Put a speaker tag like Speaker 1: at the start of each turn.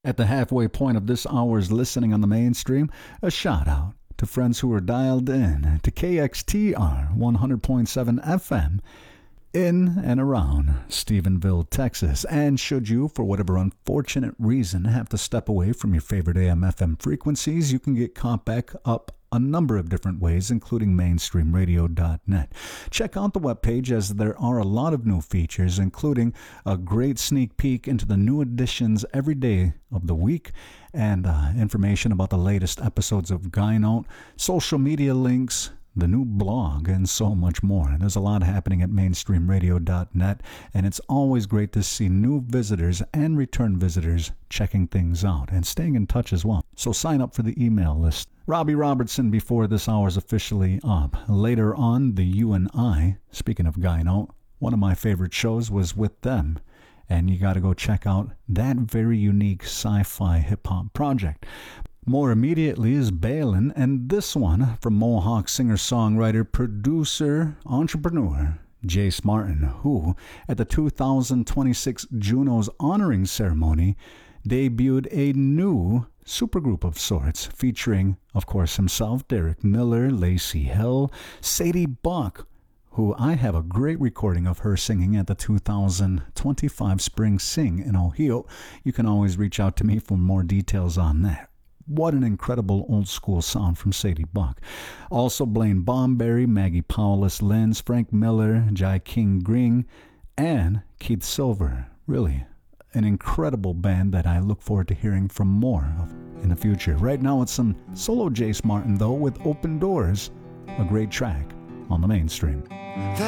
Speaker 1: At the halfway point of this hour's listening on the mainstream, a shout out to friends who are dialed in to KXTR 100.7 FM in and around Stephenville, Texas. And should you, for whatever unfortunate reason, have to step away from your favorite AM/FM frequencies, you can get caught back up a number of different ways, including mainstreamradio.net. Check out the webpage, as there are a lot of new features, including a great sneak peek into the new editions every day of the week, and information about the latest episodes of Guy Note, social media links, the new blog, and so much more. There's a lot happening at mainstreamradio.net, and it's always great to see new visitors and return visitors checking things out and staying in touch as well. So sign up for the email list. Robbie Robertson before this hour's officially up. Later on, the You and I, speaking of Guy Note, one of my favorite shows was with them, and you got to go check out that very unique sci-fi hip-hop project. More immediately is Balin, and this one from Mohawk singer-songwriter, producer, entrepreneur Jace Martin, who at the 2026 Junos honoring ceremony debuted a new supergroup of sorts, featuring, of course, himself, Derek Miller, Lacey Hill, Sadie Buck, who I have a great recording of her singing at the 2025 Spring Sing in Ohio. You can always reach out to me for more details on that. What an incredible old-school sound from Sadie Buck. Also Blaine Bomberry, Maggie Paulus Lenz, Frank Miller, Jai King Green, and Keith Silver. Really, an incredible band that I look forward to hearing from more of in the future. Right now it's some solo Jace Martin, though, with Open Doors, a great track on the mainstream.